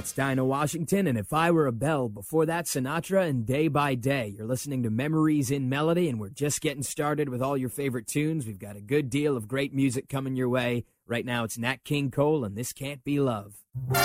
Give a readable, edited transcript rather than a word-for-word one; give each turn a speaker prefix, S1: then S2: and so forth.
S1: That's Dinah Washington, and If I Were a Bell. Before that, Sinatra and Day by Day. You're listening to Memories in Melody, and we're just getting started with all your favorite tunes. We've got a good deal of great music coming your way. Right now, it's Nat King Cole, and This Can't Be Love.